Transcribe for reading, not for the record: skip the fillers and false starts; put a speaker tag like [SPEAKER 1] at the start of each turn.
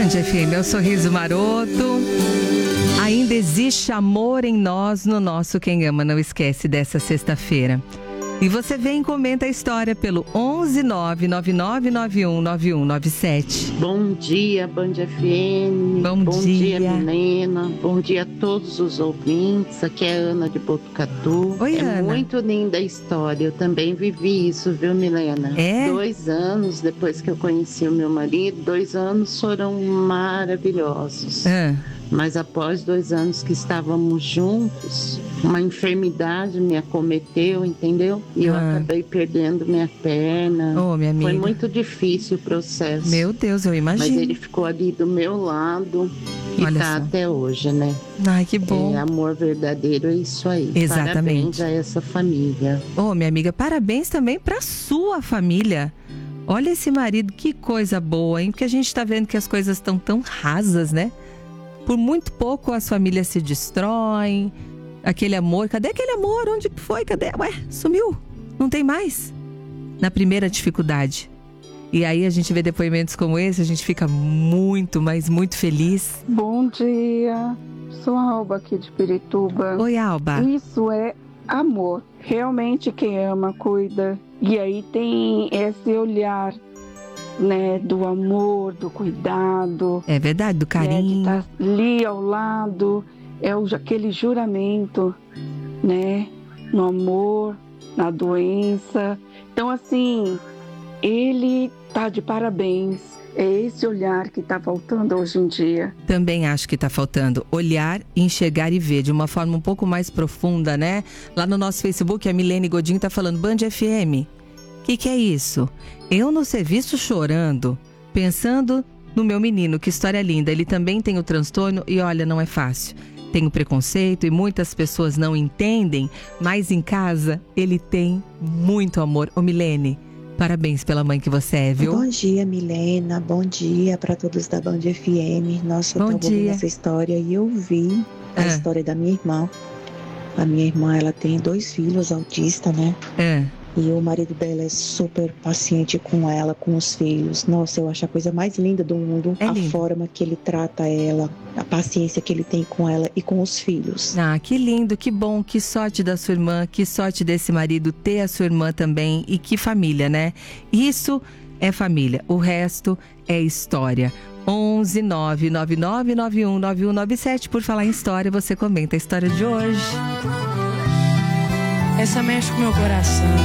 [SPEAKER 1] Band FM, é o Sorriso Maroto. Ainda existe amor em nós, no nosso Quem Ama Não Esquece, dessa sexta-feira. E você vem e comenta a história pelo 11999919197.
[SPEAKER 2] Bom dia, Band FM.
[SPEAKER 1] Bom dia,
[SPEAKER 2] Milena. Bom dia a todos os ouvintes. Aqui é a Ana de Botucatu.
[SPEAKER 1] Oi, Ana.
[SPEAKER 2] Muito linda a história. Eu também vivi isso, viu, Milena? 2 anos depois que eu conheci o meu marido, 2 anos foram maravilhosos. Mas após 2 anos que estávamos juntos, uma enfermidade me acometeu, entendeu? E eu acabei perdendo minha perna.
[SPEAKER 1] Oh, minha amiga.
[SPEAKER 2] Foi muito difícil o processo.
[SPEAKER 1] Meu Deus, eu imagino.
[SPEAKER 2] Mas ele ficou ali do meu lado e
[SPEAKER 1] Olha
[SPEAKER 2] tá
[SPEAKER 1] só.
[SPEAKER 2] até hoje, né?
[SPEAKER 1] Ai, que bom.
[SPEAKER 2] Amor verdadeiro é isso aí.
[SPEAKER 1] Exatamente.
[SPEAKER 2] Parabéns a essa família.
[SPEAKER 1] Oh, minha amiga, parabéns também pra sua família. Olha esse marido, que coisa boa, hein? Porque a gente tá vendo que as coisas estão tão rasas, né? Por muito pouco as famílias se destroem. Aquele amor, cadê aquele amor? Onde foi? Cadê? Ué, sumiu. Não tem mais. Na primeira dificuldade. E aí a gente vê depoimentos como esse, a gente fica muito, mas muito feliz.
[SPEAKER 3] Bom dia. Sou a Alba aqui de Pirituba.
[SPEAKER 1] Oi, Alba.
[SPEAKER 3] Isso é amor. Realmente quem ama, cuida. E aí tem esse olhar, né, do amor, do cuidado.
[SPEAKER 1] É verdade, do carinho.
[SPEAKER 3] Né, de estar ali ao lado, aquele juramento, né, no amor, na doença. Então, assim, ele tá de parabéns. É esse olhar que tá faltando hoje em dia.
[SPEAKER 1] Também acho que tá faltando olhar, enxergar e ver de uma forma um pouco mais profunda, né? Lá no nosso Facebook, a Milene Godinho tá falando, Band FM. Que é isso? Eu no serviço chorando, pensando no meu menino, que história linda. Ele também tem o transtorno e olha, não é fácil. Tem o preconceito e muitas pessoas não entendem, mas em casa ele tem muito amor. Ô Milene, parabéns pela mãe que você é, viu?
[SPEAKER 4] Bom dia, Milena. Bom dia para todos da Band FM. Nossa, eu tava ouvindo essa história e eu vi a história da minha irmã. A minha irmã, ela tem 2 filhos autistas, né? E o marido dela é super paciente com ela, com os filhos. Nossa, eu acho a coisa mais linda do mundo. Forma que ele trata ela, a paciência que ele tem com ela e com os filhos.
[SPEAKER 1] Ah, que lindo, que bom, que sorte da sua irmã, que sorte desse marido ter a sua irmã também. E que família, né? Isso é família, o resto é história. 11999919197. Por falar em história, você comenta a história de hoje.
[SPEAKER 5] Essa mexe com meu coração.